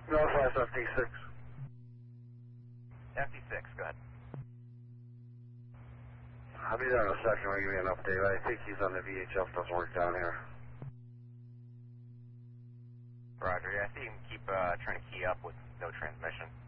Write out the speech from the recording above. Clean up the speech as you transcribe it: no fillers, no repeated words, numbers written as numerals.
Northwest FD6. FD6, go ahead. I'll be there in a second. I'll give you an update. I think he's on the VHF. Doesn't work down here. Roger, yeah, I see you can keep trying to key up with no transmission.